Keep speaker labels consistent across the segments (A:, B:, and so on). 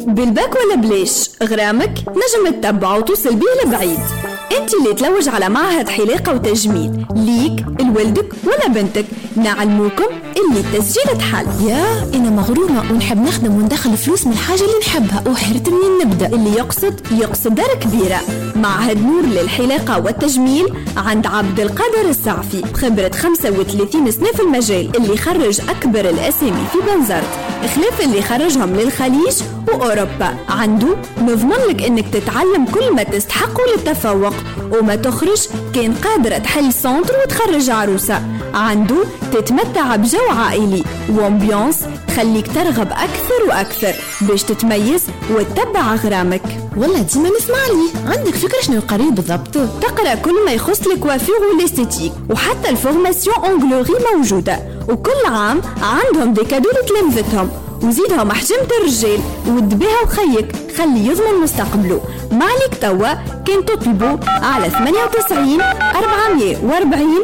A: بالباك ولا بليش غرامك نجم تتبع وتوصل بيه لبعيد. انت اللي تلوج على معهد حلاقة وتجميل ليك لولدك ولا بنتك، نعلموكم اللي التسجيل تحل.
B: يا انا مغرومة ونحب نخدم وندخل فلوس من الحاجة اللي نحبها وحرت منين نبدأ.
A: اللي يقصد دار كبيرة. معهد نور للحلاقة والتجميل عند عبد القادر السعفي، خبرة 35 سنة في المجال، اللي خرج أكبر الأسامي في بنزرت، خلاف اللي خرجهم للخليج وأوروبا. عنده نضمن لك إنك تتعلم كل ما تستحقه للتفوق، وما تخرج كان قادرة تحل سنتر وتخرج عروسة. عنده تتمتع بجو عائلي وامبيونس خليك ترغب أكثر وأكثر باش تتميز وتتبع غرامك.
B: والله ديما نسمع لي. عندك فكرة شنو قريب بالضبط؟
A: تقرأ كل ما يخص الكوافير والاستيتيك، وحتى الفورماسيون أونغلوري موجودة، وكل عام عندهم دي كادو لتلامذتهم، وزيدهم حجمة الرجال ود بها وخيك خلي يضمن مستقبله. مالك توا كان تطلبوا على 98 440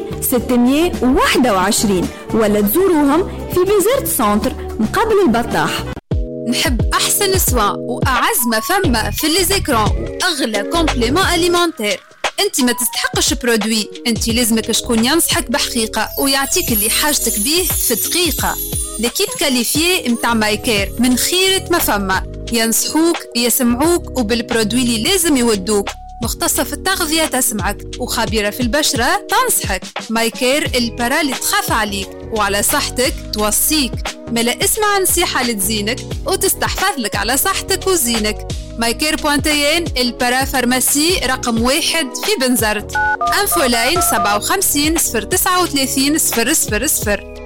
A: 621 ولا تزوروهم في بيزرت سنتر مقابل البطاح.
C: نحب أحسن سوا وأعز ما فما في ليزيكرون وأغلى كومبليمون أليمونتير. انت ما تستحقش برودوي، انت لازمك شكون ينصحك بحقيقة ويعطيك اللي حاجتك بيه في دقيقة. لكيب كاليفيي متاع مايكير من خيرة ما فما، ينصحوك يسمعوك وبالبرودوي اللي لازم يودوك. مختصة في التغذية تسمعك وخبيرة في البشرة تنصحك. مايكير البرا اللي تخاف عليك وعلى صحتك توصيك. ملا اسمع نصيحة لتزينك وتستحفظ لك على صحتك وزينك. مايكير بوانتيين البرا فارماسي رقم 1 في بنزرت. انفولاين 57 039 000.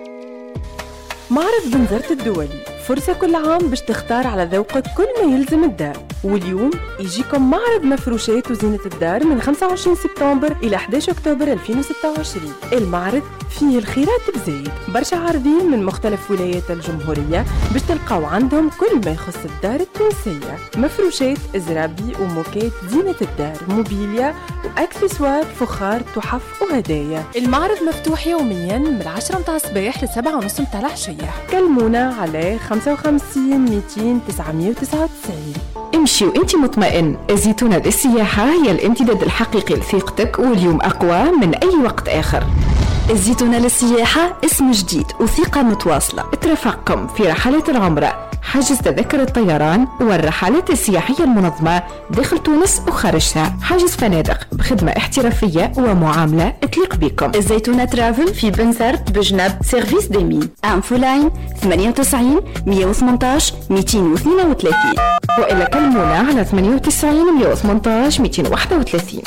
D: معرض بنزرت الدولي فرصة كل عام باش تختار على ذوقك كل ما يلزم الدار. واليوم يجيكم معرض مفروشات وزينة الدار من 25 سبتمبر إلى 11 أكتوبر 2026. المعرض فيه الخيرات بزايد، برشا عارضين من مختلف ولايات الجمهورية باش تلقاو عندهم كل ما يخص الدار التونسية، مفروشات، زرابي وموكات زينة الدار، موبيليا وأكسسوار، فخار، تحف وهدايا. المعرض مفتوح يوميا من 10 متاع الصباح ل 7:30 متاع العشية. كلمونا على 55 200 999.
E: امشي وانت مطمئن. الزيتونة للسياحة هي الامتداد الحقيقي لثقتك، واليوم أقوى من أي وقت آخر.
A: الزيتونة للسياحة اسم جديد وثقة متواصلة.
E: اترافقكم في رحلات العمرة، حجز تذكرة الطيران والرحلات السياحية المنظمة داخل تونس وخارجها، حجز فنادق بخدمة احترافية ومعاملة تليق بكم.
A: الزيتونة ترافل في بنزرت بجنب سيرفيس ديمين. انفولاين 98 118 232
E: وإلا كلمونا على 98 118 231.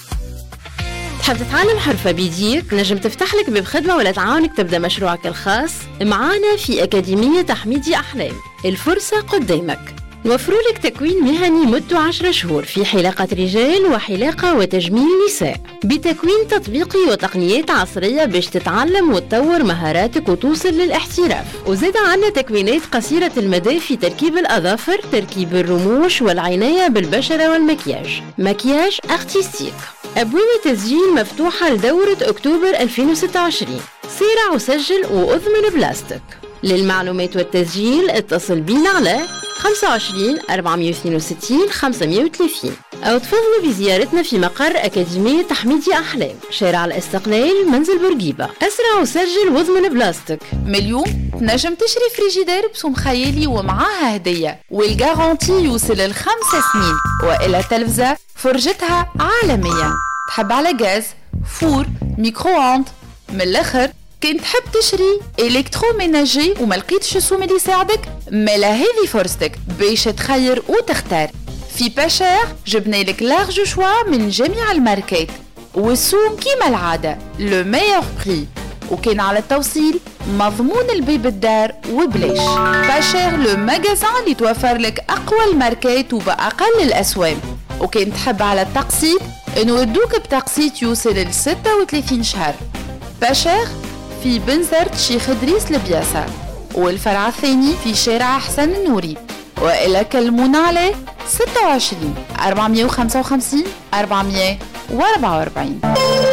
F: تحب تتعلم حرفة بيديك؟ نجم تفتح لك باب خدمة ولا تعاونك تبدأ مشروعك الخاص معانا في أكاديمية حميدي أحلام. الفرصة قدامك. نوفروا لك تكوين مهني مدته 10 شهور في حلاقة رجال وحلاقة وتجميل نساء، بتكوين تطبيقي وتقنيات عصرية باش تتعلم وتطور مهاراتك وتوصل للاحتراف. وزيد عنا تكوينات قصيرة المدى في تركيب الأظافر، تركيب الرموش والعناية بالبشرة والمكياج، مكياج أرتستيك. أبواب التسجيل مفتوحة لدورة أكتوبر 2026. سارع وسجل وأضمن بلاستيك. للمعلومات والتسجيل اتصل بينا على 25 462 530 أو تفضلوا بزيارتنا في مقر أكاديمية حميدي أحلام، شارع الاستقلال، منزل بورقيبة. أسرع وسجل واضمن بلاستيك.
G: من اليوم تنجم تشري فريجيدير بسوم خيالي ومعاها هدية، والجارانتي يوصل ل5 سنين، وإلى تلفزة فرجتها عالمية. تحب على غاز، فور، ميكرووند. من الآخر كنت تحب تشري إلكتروميناجي وما لقيتش السوم اللي يساعدك، ملا هذه فرصتك باش تخير وتختار. في باشير جبنا لك لارج شوا من جميع الماركات، والسوم كيما العادة لو ميور بري، وكان على التوصيل مضمون البيب الدار وبلاش. باشير لو ماغازان اللي توفر لك أقوى الماركات وبأقل الأسواق. وكان تحب على التقسيط نودوك بتقسيط يوصل ل 36 شهر. باشير في بنزرت شيخ إدريس البياسة، والفرع الثاني في شارع حسن النوري. وإلا كلمونا على 26 455 444.